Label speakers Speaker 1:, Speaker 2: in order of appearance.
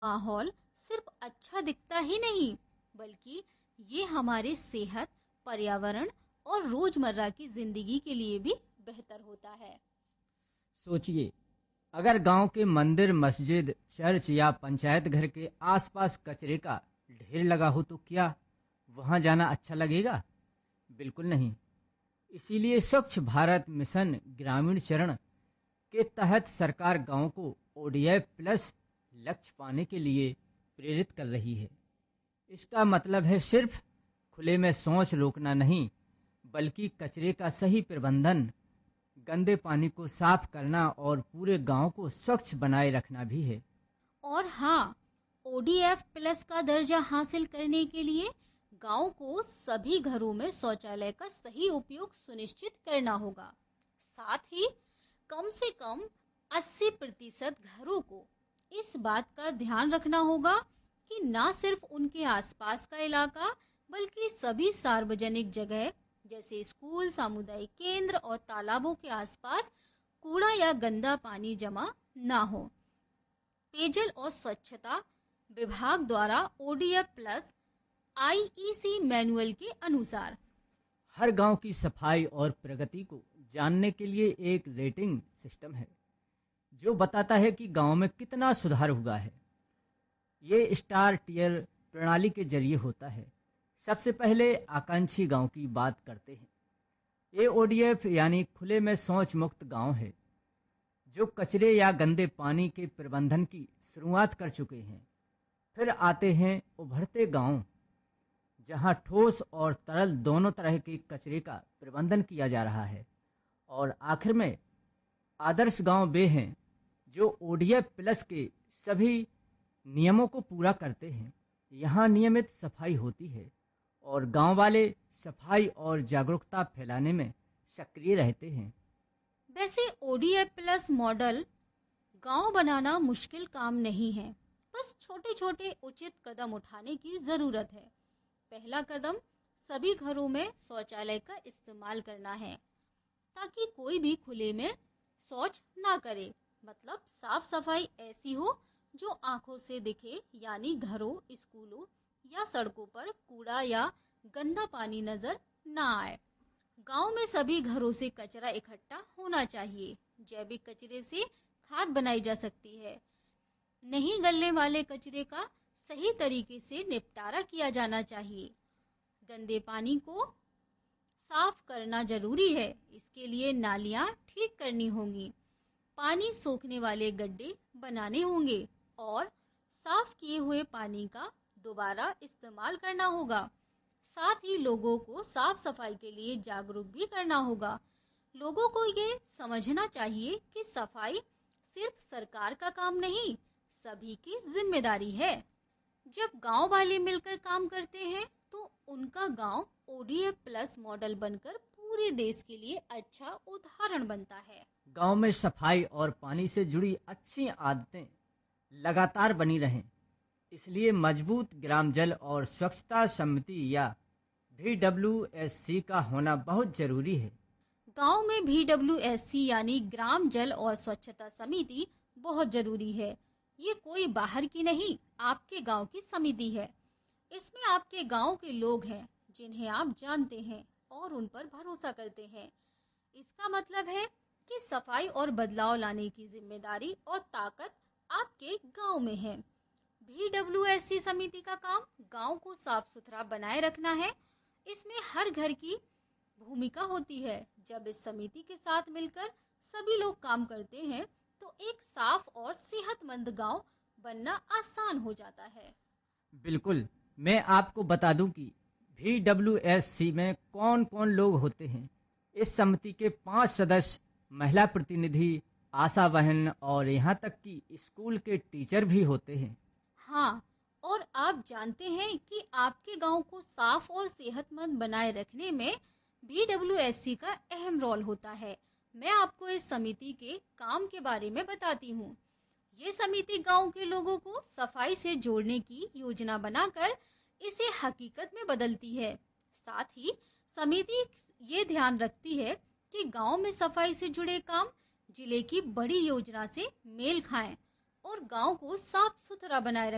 Speaker 1: माहौल सिर्फ अच्छा दिखता ही नहीं, बल्कि ये हमारे सेहत, पर्यावरण और रोजमर्रा की जिंदगी के लिए भी बेहतर होता है।
Speaker 2: सोचिए, अगर गांव के मंदिर, मस्जिद, चर्च या पंचायत घर के आसपास कचरे का ढेर लगा हो तो क्या वहां जाना अच्छा लगेगा? बिल्कुल नहीं। इसीलिए स्वच्छ भारत मिशन ग्रामीण चरण के तहत सरकार गांवों को ओडीएफ प्लस लक्ष्य पाने के लिए प्रेरित कर रही है। इसका मतलब है सिर्फ खुले में शौच रोकना नहीं, बल्कि कचरे का सही प्रबंधन, गंदे पानी को साफ करना और पूरे गांव को स्वच्छ बनाए रखना भी है।
Speaker 1: और हाँ, ओडीएफ प्लस का दर्जा हासिल करने के लिए गांव को सभी घरों में शौचालय का सही उपयोग सुनिश्चित करना होगा। साथ ही कम से कम 80% घरों को इस बात का ध्यान रखना होगा कि न सिर्फ उनके आसपास का इलाका, बल्कि सभी सार्वजनिक जगह जैसे स्कूल, सामुदायिक केंद्र और तालाबों के आसपास कूड़ा या गंदा पानी जमा ना हो। पेयजल और स्वच्छता विभाग द्वारा ओडीएफ प्लस आईईसी मैनुअल के अनुसार
Speaker 2: हर गांव की सफाई और प्रगति को जानने के लिए एक रेटिंग सिस्टम है जो बताता है कि गांव में कितना सुधार हुआ है। ये स्टार टियर प्रणाली के जरिए होता है। सबसे पहले आकांक्षी गांव की बात करते हैं। ये ओडीएफ यानी खुले में शौच मुक्त गांव है जो कचरे या गंदे पानी के प्रबंधन की शुरुआत कर चुके हैं। फिर आते हैं उभरते गांव, जहां ठोस और तरल दोनों तरह के कचरे का प्रबंधन किया जा रहा है। और आखिर में आदर्श गांव वे हैं जो ओडीएफ प्लस के सभी नियमों को पूरा करते हैं। यहाँ नियमित सफाई होती है और गांव वाले सफाई और जागरूकता फैलाने में सक्रिय रहते हैं।
Speaker 1: वैसे ओडीएफ प्लस मॉडल गांव बनाना मुश्किल काम नहीं है, बस छोटे छोटे उचित कदम उठाने की जरूरत है। पहला कदम सभी घरों में शौचालय का इस्तेमाल करना है, ताकि कोई भी खुले में शौच ना करे। मतलब साफ सफाई ऐसी हो जो आंखों से दिखे, यानी घरों, स्कूलों या सड़कों पर कूड़ा या गंदा पानी नजर ना आए। गांव में सभी घरों से कचरा इकट्ठा होना चाहिए। जैविक कचरे से खाद बनाई जा सकती है। नहीं गलने वाले कचरे का सही तरीके से निपटारा किया जाना चाहिए। गंदे पानी को साफ करना जरूरी है। इसके लिए नालियां ठीक करनी होंगी, पानी सोखने वाले गड्ढे बनाने होंगे और साफ किए हुए पानी का दोबारा इस्तेमाल करना होगा। साथ ही लोगों को साफ सफाई के लिए जागरूक भी करना होगा। लोगों को ये समझना चाहिए कि सफाई सिर्फ सरकार का काम नहीं, सभी की जिम्मेदारी है। जब गांव वाले मिलकर काम करते हैं तो उनका गांव ओडीएफ प्लस मॉडल बनकर पूरे देश के लिए अच्छा उदाहरण बनता है।
Speaker 2: गांव में सफाई और पानी से जुड़ी अच्छी आदतें लगातार बनी रहें, इसलिए मजबूत ग्राम जल और स्वच्छता समिति या VWSC का होना बहुत जरूरी है।
Speaker 1: गांव में VWSC यानी ग्राम जल और स्वच्छता समिति बहुत जरूरी है। ये कोई बाहर की नहीं, आपके गांव की समिति है। इसमें आपके गांव के लोग हैं जिन्हें आप जानते हैं और उन पर भरोसा करते हैं। इसका मतलब है कि सफाई और बदलाव लाने की जिम्मेदारी और ताकत आपके गांव में है। VWSC समिति का काम गांव को साफ सुथरा बनाए रखना है। इसमें हर घर की भूमिका होती है। जब इस समिति के साथ मिलकर सभी लोग काम करते हैं तो एक साफ और सेहतमंद गांव बनना आसान हो जाता है।
Speaker 2: बिल्कुल, मैं आपको बता दूं कि VWSC में कौन कौन लोग होते हैं। इस समिति के 5 सदस्य महिला प्रतिनिधि, आशा बहन और यहाँ तक कि स्कूल के टीचर भी होते हैं।
Speaker 1: हाँ, और आप जानते हैं कि आपके गांव को साफ और सेहतमंद बनाए रखने में VWSC का अहम रोल होता है। मैं आपको इस समिति के काम के बारे में बताती हूँ। ये समिति गांव के लोगों को सफाई से जोड़ने की योजना बनाकर इसे हकीकत में बदलती है। साथ ही समिति ये ध्यान रखती है कि गांव में सफाई से जुड़े काम जिले की बड़ी योजना से मेल खाएं और गांव को साफ सुथरा बनाए रखें।